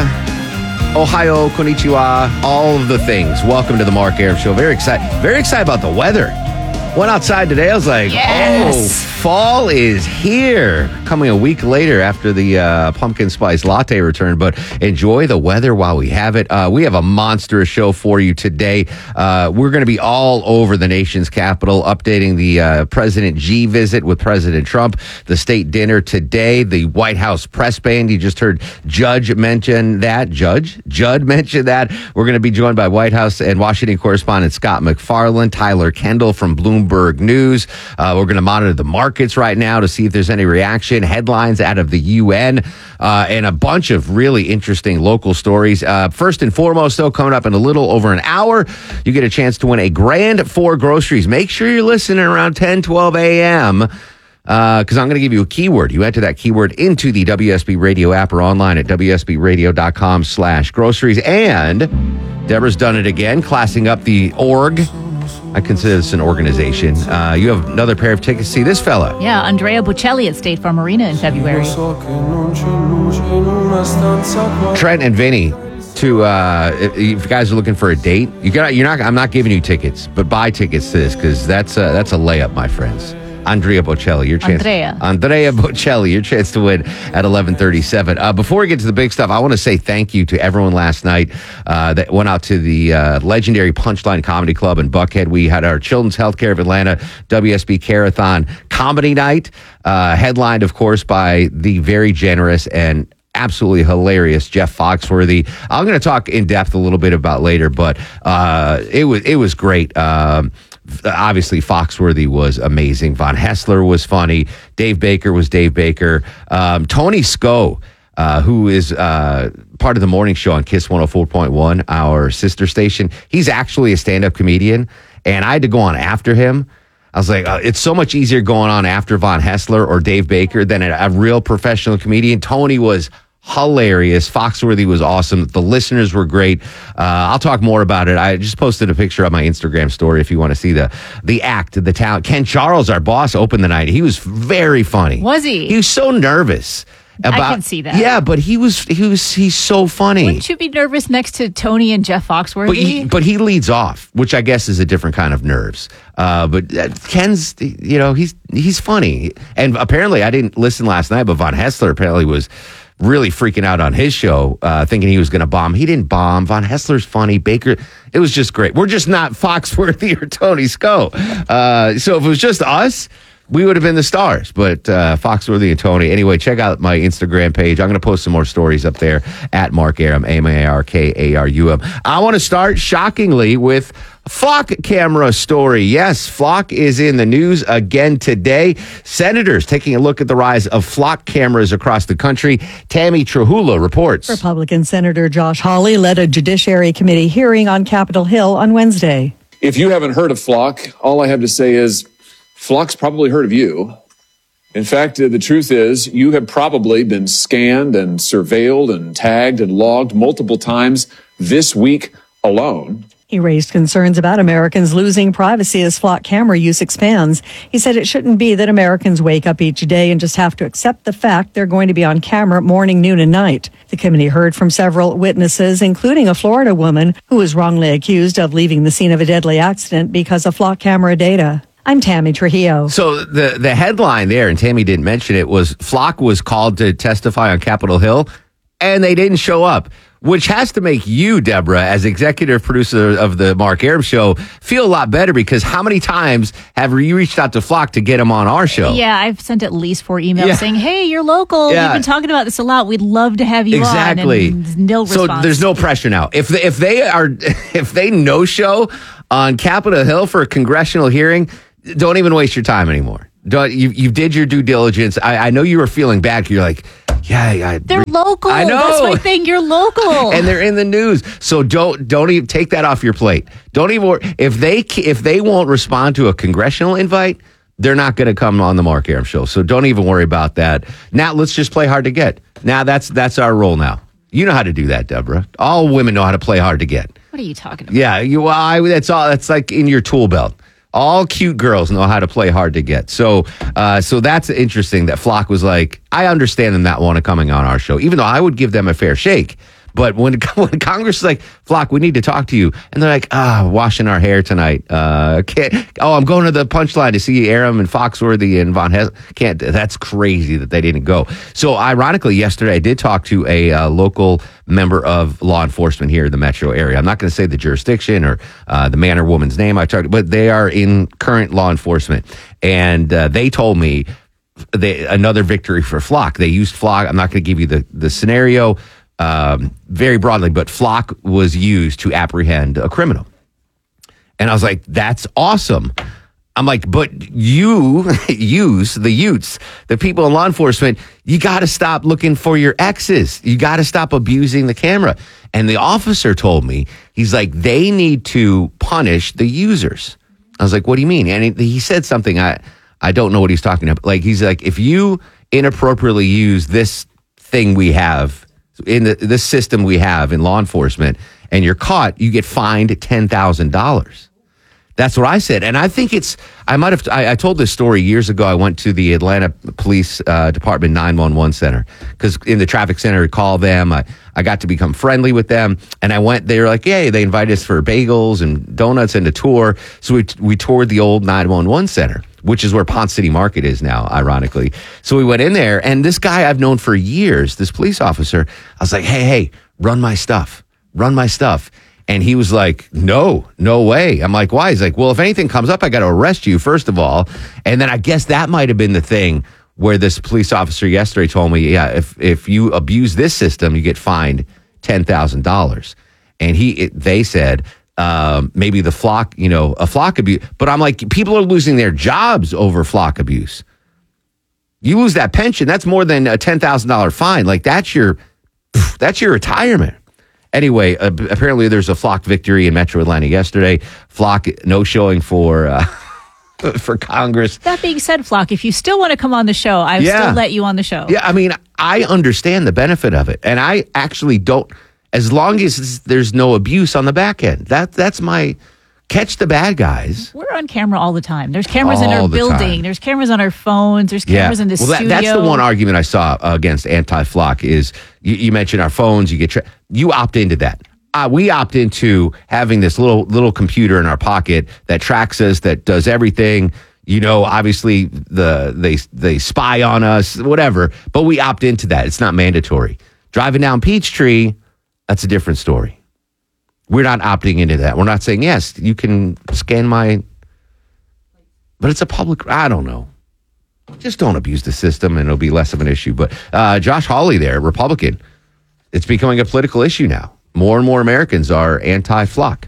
Ohio, konnichiwa, all of the things. Welcome to the Mark Arum Show. Very excited about the weather. Went outside today. I was like, yes. Fall is here. Coming a week later after the pumpkin spice latte return, but enjoy the weather while we have it. We have a monstrous show for you today. We're going to be all over the nation's capital, updating the President Xi visit with President Trump, the state dinner today, the White House press band. You just heard Judd mention that. Judd mentioned that. We're going to be joined by White House and Washington correspondent Scott McFarland, Tyler Kendall from Bloomberg News. We're going to monitor the markets right now to see if there's any reaction, headlines out of the UN, and a bunch of really interesting local stories. First and foremost, though, coming up in a little over an hour, you get a chance to win a grand for groceries. Make sure you're listening around 10, 12 a.m., because I'm going to give you a keyword. You enter that keyword into the WSB Radio app or online at WSBradio.com/groceries. And Deborah's done it again, classing up the org. I consider this an organization. You have another pair of tickets. See this fella. Yeah, Andrea Bocelli at State Farm Arena in February. Trent and Vinny, if you guys are looking for a date, I'm not giving you tickets, but buy tickets to this because that's a layup, my friends. Andrea Bocelli, your chance. Andrea Bocelli, your chance to win at 11:37. Before we get to the big stuff, I want to say thank you to everyone last night that went out to the legendary Punchline Comedy Club in Buckhead. We had our Children's Healthcare of Atlanta WSB Carathon Comedy Night, headlined, of course, by the very generous and absolutely hilarious Jeff Foxworthy. I'm going to talk in depth a little bit about later, but it was great. Obviously, Foxworthy was amazing. Von Hessler was funny. Dave Baker was Dave Baker. Tony Sko, who is part of the morning show on KISS 104.1, our sister station, he's actually a stand-up comedian, and I had to go on after him. I was like, it's so much easier going on after Von Hessler or Dave Baker than a real professional comedian. Tony was hilarious. Foxworthy was awesome. The listeners were great. I'll talk more about it. I just posted a picture on my Instagram story if you want to see the act, the talent. Ken Charles, our boss, opened the night. He was very funny. Was he? He was so nervous. I can see that. Yeah, but he's so funny. Wouldn't you be nervous next to Tony and Jeff Foxworthy? But he leads off, which I guess is a different kind of nerves. But Ken's, he's funny. And apparently, I didn't listen last night, but Von Hessler apparently was really freaking out on his show, thinking he was going to bomb. He didn't bomb. Von Hessler's funny. Baker, it was just great. We're just not Foxworthy or Tony Sko. So if it was just us, we would have been the stars, but Foxworthy and Tony. Anyway, check out my Instagram page. I'm going to post some more stories up there at Mark Arum, AMARKARUM. I want to start, shockingly, with Flock camera story. Yes, Flock is in the news again today. Senators taking a look at the rise of Flock cameras across the country. Tammy Trahula reports. Republican Senator Josh Hawley led a Judiciary Committee hearing on Capitol Hill on Wednesday. If you haven't heard of Flock, all I have to say is Flock's probably heard of you. In fact, the truth is you have probably been scanned and surveilled and tagged and logged multiple times this week alone. He raised concerns about Americans losing privacy as Flock camera use expands. He said it shouldn't be that Americans wake up each day and just have to accept the fact they're going to be on camera morning, noon, and night. The committee heard from several witnesses, including a Florida woman who was wrongly accused of leaving the scene of a deadly accident because of Flock camera data. I'm Tammy Trujillo. So the headline there, and Tammy didn't mention it, was Flock was called to testify on Capitol Hill, and they didn't show up, which has to make you, Deborah, as executive producer of the Mark Arum Show, feel a lot better, because how many times have you reached out to Flock to get him on our show? Yeah, I've sent at least 4 emails saying, hey, you're local. Yeah. We've been talking about this a lot. We'd love to have you exactly. on. And no response. So there's no pressure now. If they no show on Capitol Hill for a congressional hearing, don't even waste your time anymore. You did your due diligence. I know you were feeling bad. You're like, they're local. I know. That's my thing. You're local, and they're in the news. So don't even take that off your plate. Don't even if they won't respond to a congressional invite, they're not going to come on the Mark Arum Show. So don't even worry about that. Now let's just play hard to get. Now that's our role now. You know how to do that, Deborah. All women know how to play hard to get. What are you talking about? Yeah, that's all. That's like in your tool belt. All cute girls know how to play hard to get. So that's interesting that Flock was like, I understand them not want to coming on our show, even though I would give them a fair shake. But when Congress is like, Flock, we need to talk to you. And they're like, washing our hair tonight. I'm going to the Punchline to see Aram and Foxworthy and Von Hess. Can't. That's crazy that they didn't go. So ironically, yesterday I did talk to a local member of law enforcement here in the metro area. I'm not going to say the jurisdiction or the man or woman's name but they are in current law enforcement. And they told me another victory for Flock. They used Flock. I'm not going to give you the scenario very broadly, but Flock was used to apprehend a criminal. And I was like, that's awesome. I'm like, but you use the Utes, the people in law enforcement, you got to stop looking for your exes. You got to stop abusing the camera. And the officer told me, he's like, they need to punish the users. I was like, what do you mean? And he said something, I don't know what he's talking about. Like, he's like, if you inappropriately use this thing we have in this system we have in law enforcement and you're caught, you get fined $10,000. That's what I said. And I think I told this story years ago. I went to the Atlanta Police Department 911 Center because in the traffic center, I called them. I got to become friendly with them. And I went, they were like, yay, they invited us for bagels and donuts and a tour. So we toured the old 911 Center, which is where Ponce City Market is now, ironically. So we went in there, and this guy I've known for years, this police officer, I was like, hey, run my stuff. And he was like, no way. I'm like, why? He's like, well, if anything comes up, I got to arrest you, first of all. And then I guess that might have been the thing where this police officer yesterday told me, yeah, if you abuse this system, you get fined $10,000. And they said, maybe the Flock, a Flock abuse. But I'm like, people are losing their jobs over Flock abuse. You lose that pension, that's more than a $10,000 fine. Like that's your retirement. Anyway, apparently there's a Flock victory in Metro Atlanta yesterday. Flock no showing for Congress. That being said, Flock, if you still want to come on the show, I would still let you on the show. Yeah, I mean, I understand the benefit of it, and I actually don't. As long as there's no abuse on the back end, that's my catch the bad guys. We're on camera all the time. There's cameras in our building. There's cameras on our phones. There's cameras in the studio. That's the one argument I saw against anti-Flock is you mentioned our phones. You opt into that. We opt into having this little computer in our pocket that tracks us, that does everything. Obviously they spy on us, whatever. But we opt into that. It's not mandatory. Driving down Peachtree, that's a different story. We're not opting into that. We're not saying, yes, you can scan but it's a public, I don't know. Just don't abuse the system and it'll be less of an issue. But Josh Hawley there, Republican, it's becoming a political issue now. More and more Americans are anti-Flock.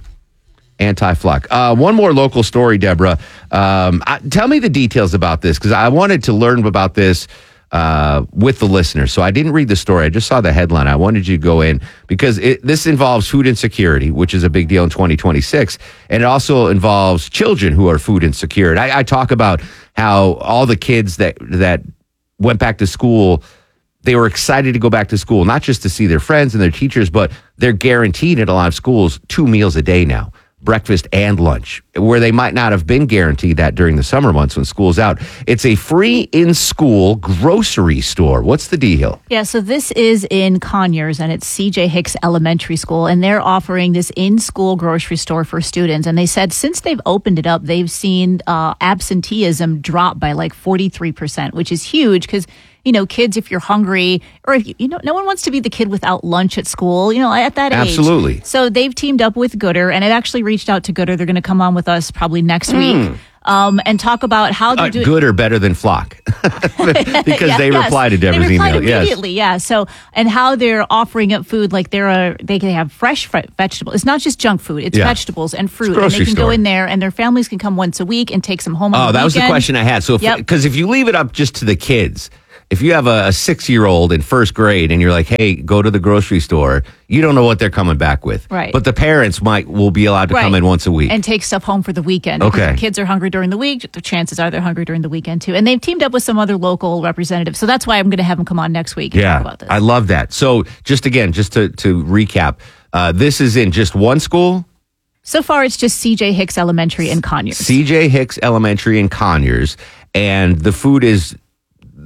One more local story, Deborah. Tell me the details about this because I wanted to learn about this with the listeners. So I didn't read the story. I just saw the headline. I wanted you to go in because this involves food insecurity, which is a big deal in 2026. And it also involves children who are food insecure. I talk about how all the kids that went back to school, they were excited to go back to school, not just to see their friends and their teachers, but they're guaranteed at a lot of schools 2 meals a day now. Breakfast and lunch, where they might not have been guaranteed that during the summer months when school's out. It's a free in-school grocery store. What's the deal? Yeah, so this is in Conyers, and it's C.J. Hicks Elementary School, and they're offering this in-school grocery store for students. And they said since they've opened it up, they've seen absenteeism drop by like 43%, which is huge because kids, if you're hungry, or if no one wants to be the kid without lunch at school, at that age. Absolutely. So they've teamed up with Gooder, and it actually reached out to Gooder. They're going to come on with us probably next week and talk about how they're doing. Gooder better than Flock because they reply to Deborah's email. Immediately, yeah. So, and how they're offering up food like they can have fresh vegetables. It's not just junk food; it's vegetables and fruit, and they can go in there, and their families can come once a week and take some home. On the that weekend. Was the question I had. So, because if you leave it up just to the kids. If you have a 6-year-old in first grade and you're like, hey, go to the grocery store, you don't know what they're coming back with. Right. But the parents will be allowed to come in once a week. And take stuff home for the weekend. Okay. If the kids are hungry during the week, the chances are they're hungry during the weekend too. And they've teamed up with some other local representatives. So that's why I'm going to have them come on next week and talk about this. I love that. So just to recap, this is in just one school? So far, it's just C.J. Hicks Elementary in Conyers. C.J. Hicks Elementary in Conyers. And the food is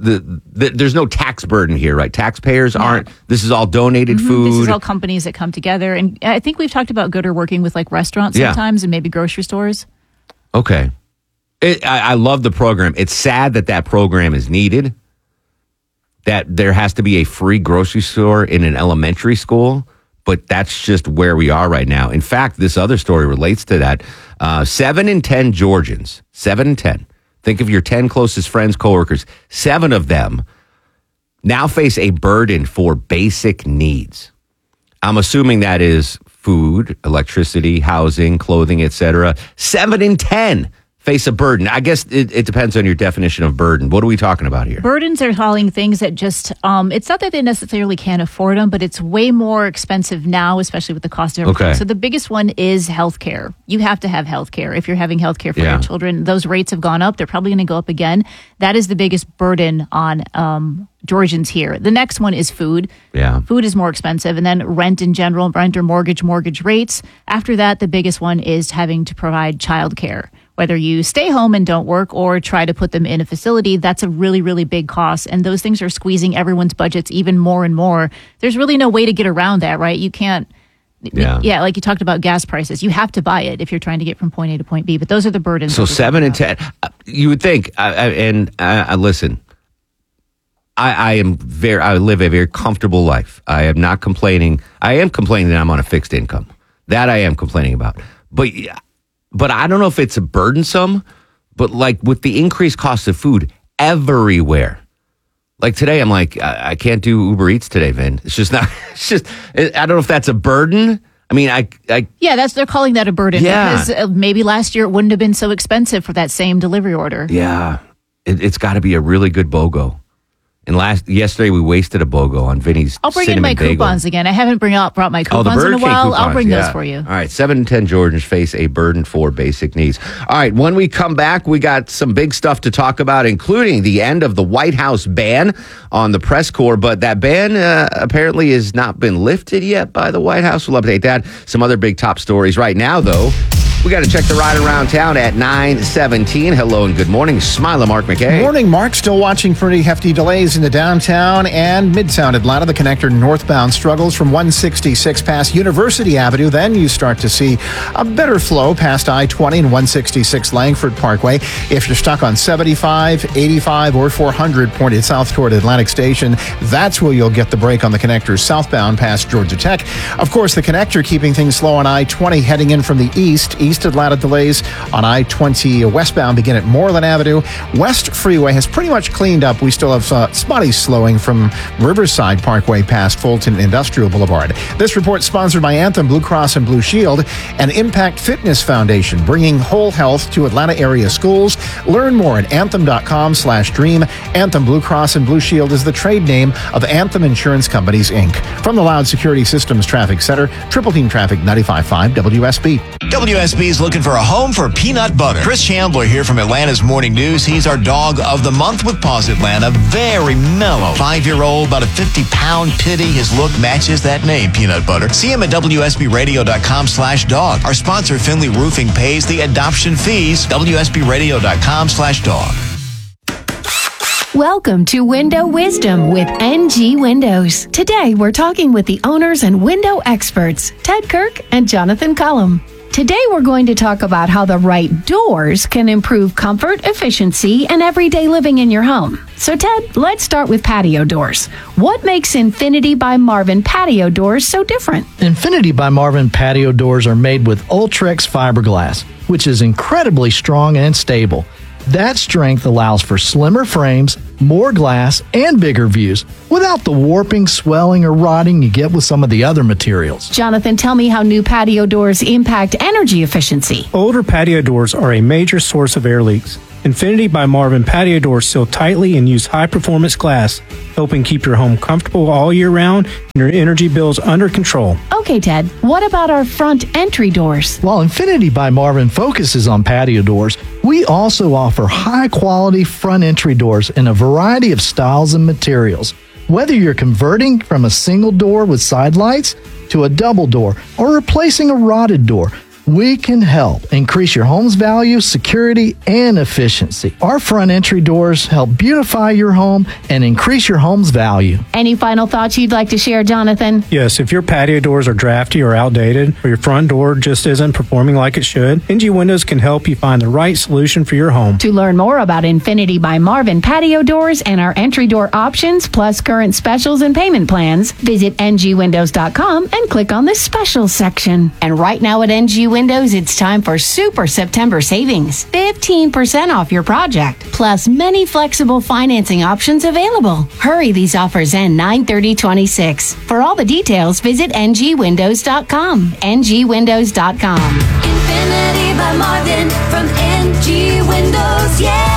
there's no tax burden here, right? Taxpayers aren't. This is all donated food. This is all companies that come together, and I think we've talked about Gooder working with like restaurants sometimes and maybe grocery stores. Okay, I love the program. It's sad that program is needed. That there has to be a free grocery store in an elementary school, but that's just where we are right now. In fact, this other story relates to that. 7 in 10 Georgians, 7 in 10. Think of your 10 closest friends, coworkers. 7 of them now face a burden for basic needs. I'm assuming that is food, electricity, housing, clothing, etc. 7 in 10 face a burden. I guess it depends on your definition of burden. What are we talking about here? Burdens are calling things that just, it's not that they necessarily can't afford them, but it's way more expensive now, especially with the cost of everything. Okay. So the biggest one is healthcare. You have to have healthcare. If you're having healthcare for your children, those rates have gone up. They're probably going to go up again. That is the biggest burden on Georgians here. The next one is food. Yeah. Food is more expensive. And then rent in general, rent or mortgage rates. After that, the biggest one is having to provide childcare. Whether you stay home and don't work or try to put them in a facility, that's a really, really big cost. And those things are squeezing everyone's budgets even more and more. There's really no way to get around that, right? You can't. Yeah, like you talked about gas prices. You have to buy it if you're trying to get from point A to point B. But those are the burdens. So 7 in 10. You would think, listen, I live a very comfortable life. I am not complaining. I am complaining that I'm on a fixed income. That I am complaining about. But I don't know if it's a burdensome, but like with the increased cost of food everywhere. Like today, I'm like, I can't do Uber Eats today, Vin. It's just not, I don't know if that's a burden. I mean, they're calling that a burden. Yeah. Because maybe last year it wouldn't have been so expensive for that same delivery order. Yeah. It's got to be a really good BOGO. And yesterday we wasted a BOGO on Vinny's I'll bring in my coupons again. I haven't brought my coupons in a while. I'll bring those for you. All right, 7 in 10 Georgians face a burden for basic needs. All right, when we come back, we got some big stuff to talk about, including the end of the White House ban on the press corps. But that ban apparently has not been lifted yet by the White House. We'll update that. Some other big top stories right now, though. We got to check the ride around town at 9:17. Hello and good morning. Smile, Mark McKay. Morning, Mark. Still watching pretty hefty delays in the downtown and midtown Atlanta. The connector northbound struggles from 166 past University Avenue. Then you start to see a better flow past I-20 and 166 Langford Parkway. If you're stuck on 75, 85, or 400 pointed south toward Atlantic Station, that's where you'll get the break on the connector southbound past Georgia Tech. Of course, the connector keeping things slow on I-20 heading in from the east. East Atlanta delays on I-20 westbound begin at Moreland Avenue. West Freeway has pretty much cleaned up. We still have spotty slowing from Riverside Parkway past Fulton Industrial Boulevard. This report sponsored by Anthem Blue Cross and Blue Shield and Impact Fitness Foundation, bringing whole health to Atlanta area schools. Learn more at anthem.com/dream. Anthem Blue Cross and Blue Shield is the trade name of Anthem Insurance Companies, Inc. From the Loud Security Systems Traffic Center, Triple Team Traffic 95.5 WSB. WSB is looking for a home for peanut butter. Chris Chandler here from Atlanta's Morning News. He's our dog of the month with Paws Atlanta. Very mellow. 5-year-old, about a 50-pound pitty. His look matches that name, peanut butter. See him at WSBradio.com/dog. Our sponsor, Finley Roofing, pays the adoption fees. WSBradio.com/dog. Welcome to Window Wisdom with NG Windows. Today, we're talking with the owners and window experts, Ted Kirk and Jonathan Cullum. Today, we're going to talk about how the right doors can improve comfort, efficiency, and everyday living in your home. So, Ted, let's start with patio doors. What makes Infinity by Marvin patio doors so different? Infinity by Marvin patio doors are made with Ultrex fiberglass, which is incredibly strong and stable. That strength allows for slimmer frames, more glass, and bigger views without the warping, swelling, or rotting you get with some of the other materials. Jonathan, tell me how new patio doors impact energy efficiency. Older patio doors are a major source of air leaks. Infinity by Marvin patio doors seal tightly and use high-performance glass, helping keep your home comfortable all year round and your energy bills under control. Okay, Ted, what about our front entry doors? While Infinity by Marvin focuses on patio doors, we also offer high-quality front entry doors in a variety of styles and materials. Whether you're converting from a single door with side lights to a double door or replacing a rotted door, We can help increase your home's value, security, and efficiency. Our front entry doors help beautify your home and increase your home's value. Any final thoughts you'd like to share, Jonathan? Yes, if your patio doors are drafty or outdated, or your front door just isn't performing like it should, NG Windows can help you find the right solution for your home. To learn more about Infinity by Marvin patio doors and our entry door options, plus current specials and payment plans, visit ngwindows.com and click on the specials section. And right now at NG Windows, it's time for Super September savings. 15% off your project, plus many flexible financing options available. Hurry, these offers end 9/30/26. For all the details, visit ngwindows.com. ngwindows.com. Infinity by Marvin from NG Windows, yeah!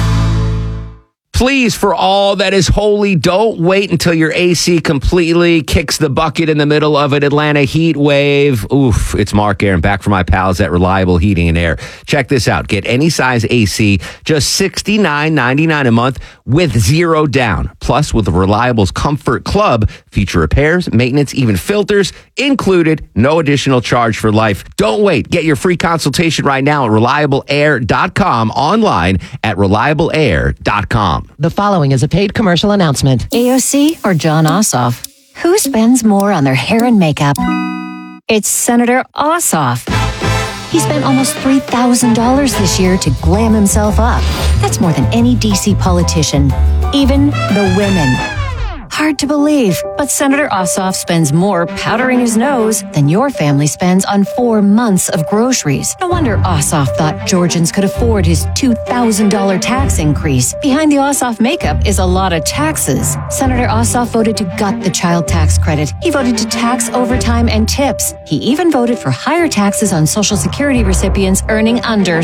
Please, for all that is holy, don't wait until your AC completely kicks the bucket in the middle of an Atlanta heat wave. Oof, it's Mark Aaron back from my pals at Reliable Heating and Air. Check this out. Get any size AC, just $69.99 a month with zero down. Plus, with the Reliable's Comfort Club, feature repairs, maintenance, even filters included. No additional charge for life. Don't wait. Get your free consultation right now at ReliableAir.com, online at ReliableAir.com. The following is a paid commercial announcement. AOC or John Ossoff? Who spends more on their hair and makeup? It's Senator Ossoff. He spent almost $3,000 this year to glam himself up. That's more than any DC politician, even the women. Hard to believe, but Senator Ossoff spends more powdering his nose than your family spends on 4 months of groceries. No wonder Ossoff thought Georgians could afford his $2,000 tax increase. Behind the Ossoff makeup is a lot of taxes. Senator Ossoff voted to gut the child tax credit. He voted to tax overtime and tips. He even voted for higher taxes on Social Security recipients earning under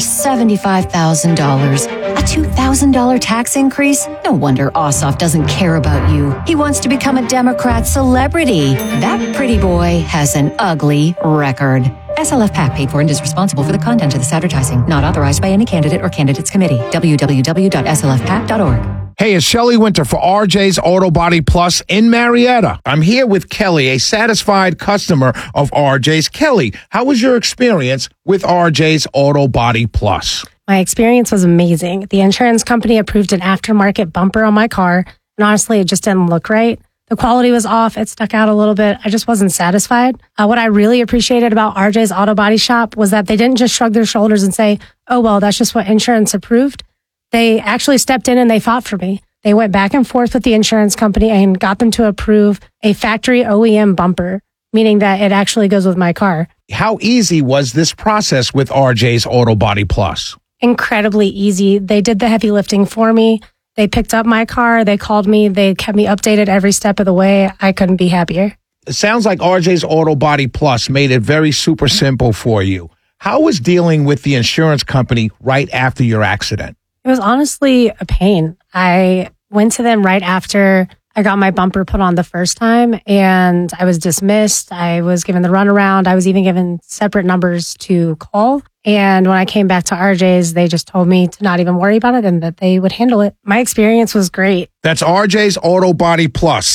$75,000. A $2,000 tax increase? No wonder Ossoff doesn't care about you. He wants to become a Democrat celebrity. That pretty boy has an ugly record. SLF PAC paid for and is responsible for the content of this advertising. Not authorized by any candidate or candidates committee. www.slfpac.org. Hey, it's Shelley Winter for RJ's Auto Body Plus in Marietta. I'm here with Kelly, a satisfied customer of RJ's. Kelly, how was your experience with RJ's Auto Body Plus? My experience was amazing. The insurance company approved an aftermarket bumper on my car, and honestly, it just didn't look right. The quality was off. It stuck out a little bit. I just wasn't satisfied. What I really appreciated about RJ's Auto Body Shop was that they didn't just shrug their shoulders and say, oh, well, that's just what insurance approved. They actually stepped in and they fought for me. They went back and forth with the insurance company and got them to approve a factory OEM bumper, meaning that it actually goes with my car. How easy was this process with RJ's Auto Body Plus? Incredibly easy. They did the heavy lifting for me. They picked up my car. They called me. They kept me updated every step of the way. I couldn't be happier. It sounds like RJ's Auto Body Plus made it very super simple for you. How was dealing with the insurance company right after your accident? It was honestly a pain. I went to them right after I got my bumper put on the first time, and I was dismissed. I was given the runaround. I was even given separate numbers to call. And when I came back to RJ's, they just told me to not even worry about it and that they would handle it. My experience was great. That's RJ's Auto Body Plus,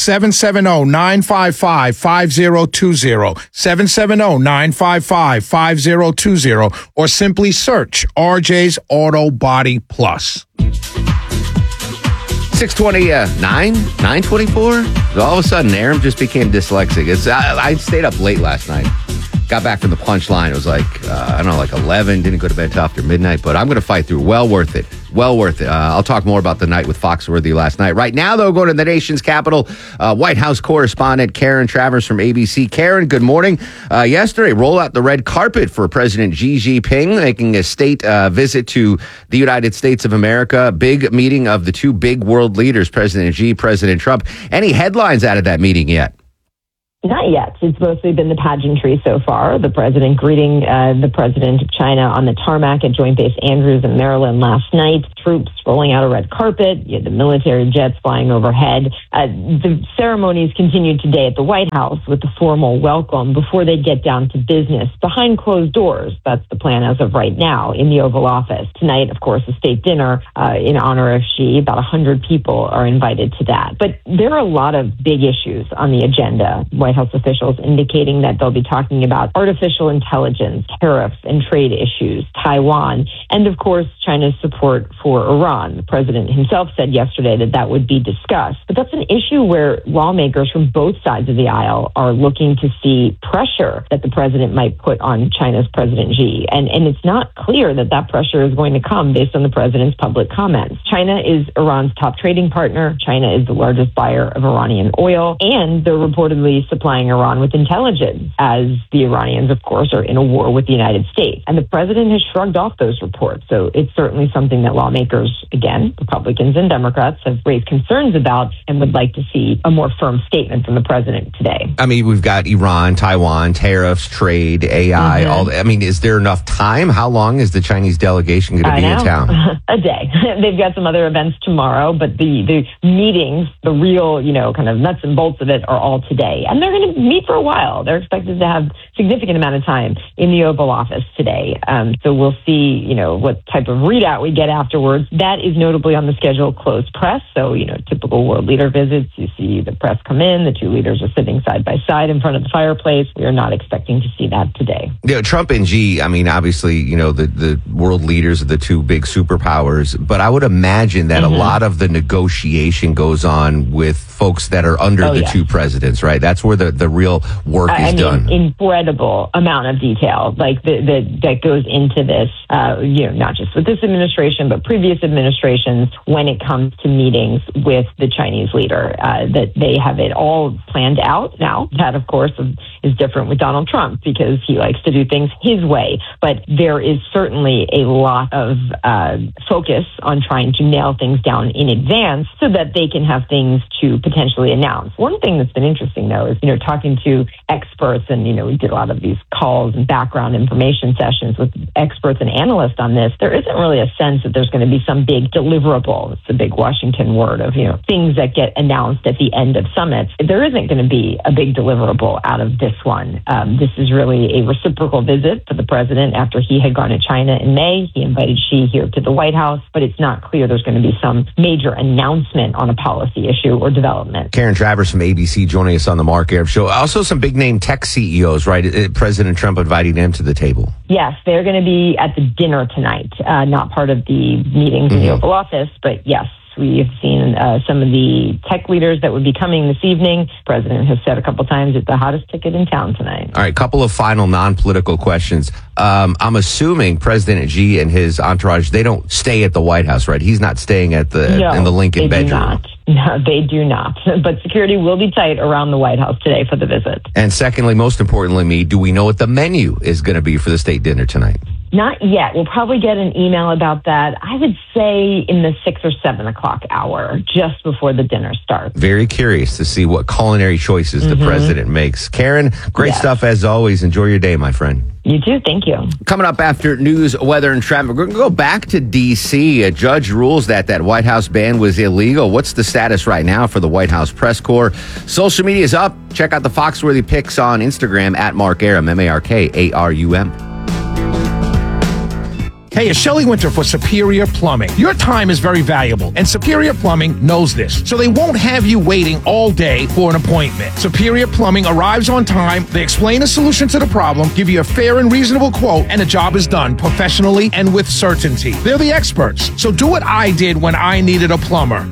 770-955-5020, 770-955-5020, or simply search RJ's Auto Body Plus. 6:29, 9:24. All of a sudden, Aaron just became dyslexic. I stayed up late last night. Got back from the punchline. It was like, I don't know, like 11. Didn't go to bed until after midnight, but I'm going to fight through. Well worth it. Well worth it. I'll talk more about the night with Foxworthy last night. Right now, though, go to the nation's capital. White House correspondent Karen Travers from ABC. Karen, good morning. Yesterday, roll out the red carpet for President Xi Jinping, making a state visit to the United States of America. Big meeting of the two big world leaders, President Xi, President Trump. Any headlines out of that meeting yet? Not yet. It's mostly been the pageantry so far. The president greeting the president of China on the tarmac at Joint Base Andrews in Maryland last night. Troops rolling out a red carpet. You had the military jets flying overhead. The ceremonies continued today at the White House with the formal welcome before they get down to business behind closed doors. That's the plan as of right now in the Oval Office. Tonight, of course, a state dinner in honor of Xi. About 100 people are invited to that. But there are a lot of big issues on the agenda. White White House officials indicating that they'll be talking about artificial intelligence, tariffs, and trade issues, Taiwan, and of course, China's support for Iran. The president himself said yesterday that that would be discussed. But that's an issue where lawmakers from both sides of the aisle are looking to see pressure that the president might put on China's President Xi. And it's not clear that that pressure is going to come based on the president's public comments. China is Iran's top trading partner. China is the largest buyer of Iranian oil, and they're reportedly supplying Iran with intelligence, as the Iranians, of course, are in a war with the United States. And the president has shrugged off those reports. So it's certainly something that lawmakers, again, Republicans and Democrats, have raised concerns about and would like to see a more firm statement from the president today. I mean, we've got Iran, Taiwan, tariffs, trade, AI, all that. I mean, is there enough time? How long is the Chinese delegation going to be in town? A day. They've got some other events tomorrow, but the meetings, the real, kind of nuts and bolts of it are all today. And they're going to meet for a while. They're expected to have significant amount of time in the Oval Office today. So we'll see, what type of readout we get afterwards. That is notably on the schedule closed press. So, typical world leader visits, you see the press come in, the two leaders are sitting side by side in front of the fireplace. We are not expecting to see that today. Trump and Xi, I mean, obviously, the world leaders of the two big superpowers, but I would imagine that a lot of the negotiation goes on with folks that are under the two presidents, right? That's where the real work is done. Incredible amount of detail that goes into this, not just with this administration, but previous administrations when it comes to meetings with the Chinese leader, that they have it all planned out. Now, that, of course, is different with Donald Trump because he likes to do things his way. But there is certainly a lot of focus on trying to nail things down in advance so that they can have things to potentially announce. One thing that's been interesting, though, is, talking to experts, and, we did a lot of these calls and background information sessions with experts and analysts on this. There isn't really a sense that there's going to be some big deliverable. It's the big Washington word of, things that get announced at the end of summits. There isn't going to be a big deliverable out of this one. This is really a reciprocal visit for the president after he had gone to China in May. He invited Xi here to the White House, but it's not clear there's going to be some major announcement on a policy issue or development. Karen Travers from ABC joining us on the Mark Arum Show. Also some big name tech CEOs, right? President Trump inviting them to the table. Yes, they're going to be at the dinner tonight, not part of the meetings in the Oval Office, but yes. We have seen some of the tech leaders that would be coming this evening. The president has said a couple times it's the hottest ticket in town tonight. All right, couple of final non-political questions. I'm assuming President Xi and his entourage, they don't stay at the White House, right? He's not staying in the Lincoln bedroom. No, they do not. But security will be tight around the White House today for the visit. And secondly, most importantly, do we know what the menu is going to be for the state dinner tonight? Not yet. We'll probably get an email about that, I would say in the 6 or 7 o'clock hour, just before the dinner starts. Very curious to see what culinary choices the president makes. Karen, great stuff as always. Enjoy your day, my friend. You too. Thank you. Coming up after news, weather, and traffic, we're going to go back to D.C. A judge rules that White House ban was illegal. What's the status right now for the White House press corps? Social media is up. Check out the Foxworthy pics on Instagram at Mark Arum, MarkArum. Hey, it's Shelley Winter for Superior Plumbing. Your time is very valuable, and Superior Plumbing knows this, so they won't have you waiting all day for an appointment. Superior Plumbing arrives on time, they explain a solution to the problem, give you a fair and reasonable quote, and the job is done professionally and with certainty. They're the experts, so do what I did when I needed a plumber.